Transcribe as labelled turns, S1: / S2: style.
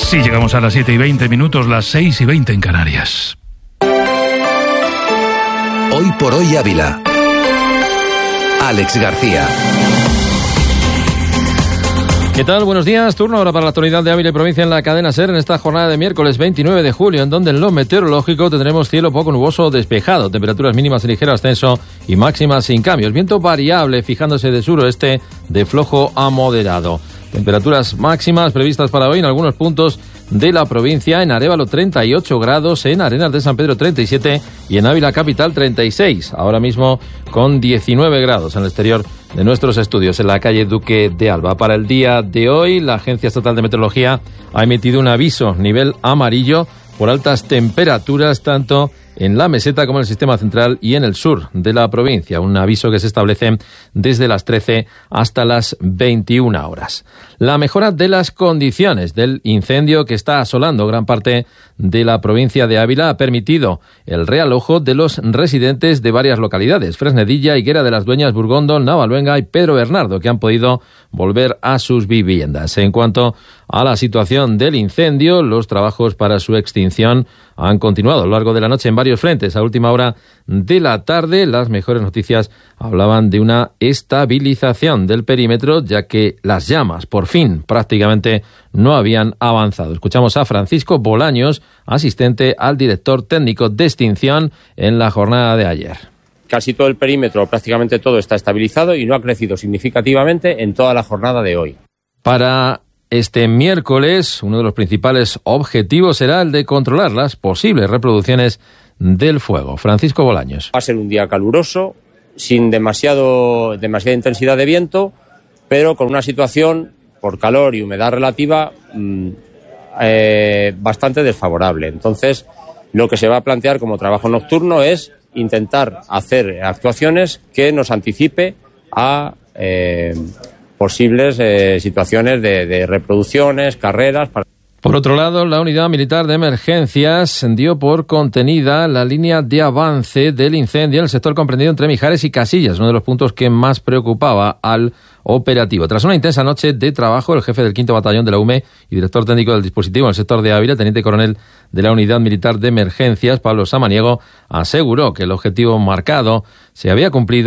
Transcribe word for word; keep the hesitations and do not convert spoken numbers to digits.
S1: Así llegamos a las siete y veinte minutos, las seis y veinte en Canarias.
S2: Hoy por hoy Ávila. Alex García.
S3: ¿Qué tal? Buenos días. Turno ahora para la actualidad de Ávila y provincia en la cadena SER en esta jornada de miércoles veintinueve de julio, en donde en lo meteorológico tendremos cielo poco nuboso o despejado, temperaturas mínimas en ligero ascenso y máximas sin cambios. Viento variable fijándose de suroeste de flojo a moderado. Temperaturas máximas previstas para hoy en algunos puntos de la provincia: en Arévalo treinta y ocho grados, en Arenas de San Pedro treinta y siete y en Ávila capital treinta y seis, ahora mismo con diecinueve grados en el exterior de nuestros estudios en la calle Duque de Alba. Para el día de hoy, la Agencia Estatal de Meteorología ha emitido un aviso nivel amarillo por altas temperaturas tanto en la meseta como en el sistema central y en el sur de la provincia. Un aviso que se establece desde las trece hasta las veintiuna horas. La mejora de las condiciones del incendio que está asolando gran parte de la provincia de Ávila ha permitido el realojo de los residentes de varias localidades: Fresnedilla, Higuera de las Dueñas, Burgondo, Navaluenga y Pedro Bernardo, que han podido volver a sus viviendas. En cuanto a la situación del incendio, los trabajos para su extinción han continuado a lo largo de la noche en varios frentes. A última hora de la tarde, las mejores noticias hablaban de una estabilización del perímetro, ya que las llamas, por fin, prácticamente no habían avanzado. Escuchamos a Francisco Bolaños, asistente al director técnico de extinción, en la jornada de ayer.
S4: Casi todo el perímetro, prácticamente todo, está estabilizado y no ha crecido significativamente en toda la jornada de hoy.
S3: Para este miércoles, uno de los principales objetivos será el de controlar las posibles reproducciones del fuego. Francisco Bolaños.
S4: Va a ser un día caluroso, sin demasiado, demasiada intensidad de viento, pero con una situación, por calor y humedad relativa, mmm, eh, bastante desfavorable. Entonces, lo que se va a plantear como trabajo nocturno es intentar hacer actuaciones que nos anticipe a Eh, posibles eh, situaciones de, de reproducciones, carreras. Para...
S3: Por otro lado, la Unidad Militar de Emergencias dio por contenida la línea de avance del incendio en el sector comprendido entre Mijares y Casillas, uno de los puntos que más preocupaba al operativo. Tras una intensa noche de trabajo, el jefe del quinto Batallón de la U M E y director técnico del dispositivo en el sector de Ávila, teniente coronel de la Unidad Militar de Emergencias, Pablo Samaniego, aseguró que el objetivo marcado se había cumplido